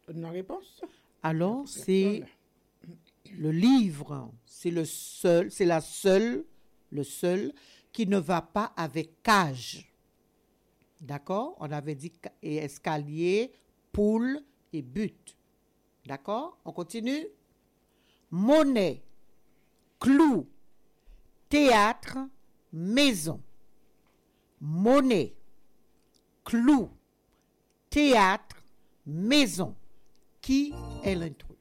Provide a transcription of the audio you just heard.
Donne la réponse. Alors, c'est le livre. C'est le seul qui ne va pas avec cage. D'accord? On avait dit escalier, poule et but. D'accord? On continue? Monnaie, clou, théâtre, maison. Monnaie, clou, théâtre, maison. Qui est l'intrus?